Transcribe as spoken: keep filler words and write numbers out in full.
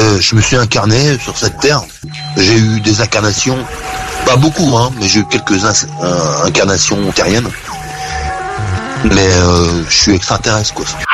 euh, je me suis incarné sur cette terre. J'ai eu des incarnations, pas beaucoup, hein, mais j'ai eu quelques ins- euh, incarnations terriennes. Mais euh, je suis extraterrestre, quoi.